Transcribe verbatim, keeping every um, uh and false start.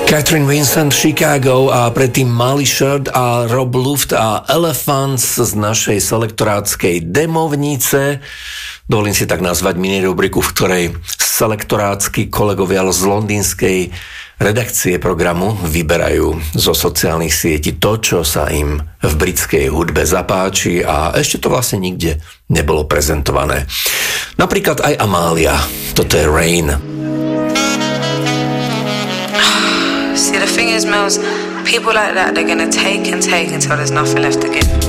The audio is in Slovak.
Catherine Vincent, Chicago a predtým Molly Shirt a Rob Luft a Elephants z našej selektorátskej demovnice. Dovolím si tak nazvať mini rubriku, v ktorej selektorátsky kolegovia z londýnskej redakcie programu vyberajú zo sociálnych sietí to, čo sa im v britskej hudbe zapáči a ešte to vlastne nikde nebolo prezentované. Napríklad aj Amália. Toto je Rain. See, the thing is, Mills, people like that, they're gonna take and take until there's nothing left to give.